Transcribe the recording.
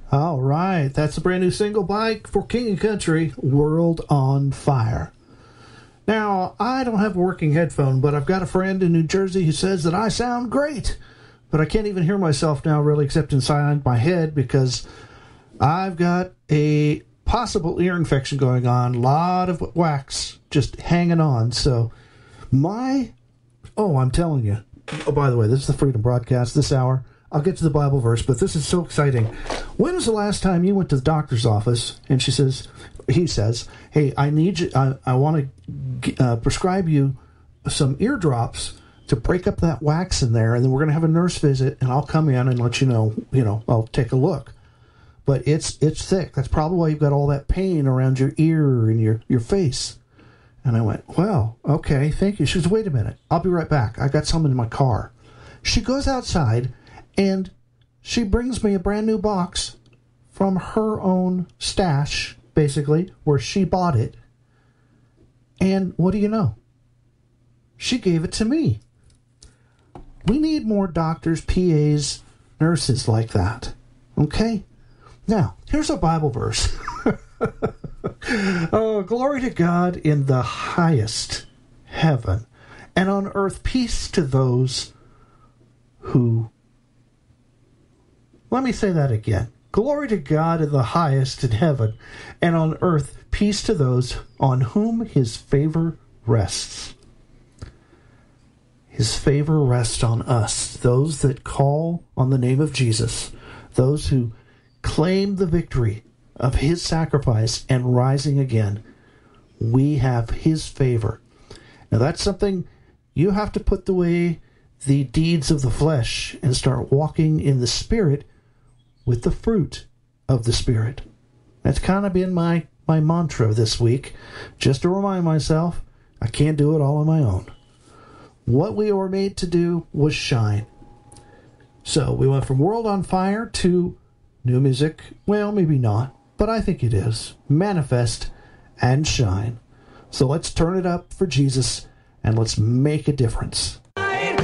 All right, that's a brand new single by For King and Country, World on Fire. Now, I don't have a working headphone, but I've got a friend in New Jersey who says that I sound great. But I can't even hear myself now, really, except inside my head, because I've got a possible ear infection going on. A lot of wax just hanging on. So, I'm telling you. Oh, by the way, this is the Freedom Broadcast this hour. I'll get to the Bible verse, but this is so exciting. When was the last time you went to the doctor's office and he says, hey, I need you, I want to prescribe you some eardrops to break up that wax in there, and then we're going to have a nurse visit, and I'll come in and let you know, I'll take a look. But it's thick. That's probably why you've got all that pain around your ear and your face. And I went, well, okay, thank you. She goes, wait a minute. I'll be right back. I got some in my car. She goes outside, and she brings me a brand new box from her own stash, basically, where she bought it. And what do you know? She gave it to me. We need more doctors, PAs, nurses like that. Okay? Now, here's a Bible verse. Oh, glory to God in the highest heaven, and on earth peace to those who... Let me say that again. Glory to God in the highest in heaven, and on earth peace to those on whom his favor rests. His favor rests on us, those that call on the name of Jesus, those who claim the victory of his sacrifice and rising again. We have his favor. Now that's something you have to put away the deeds of the flesh and start walking in the Spirit with the fruit of the Spirit. That's kind of been my mantra this week, just to remind myself I can't do it all on my own. What we were made to do was shine. So we went from World on Fire to new music. Well, maybe not, but I think it is. Manifest and shine. So let's turn it up for Jesus and let's make a difference.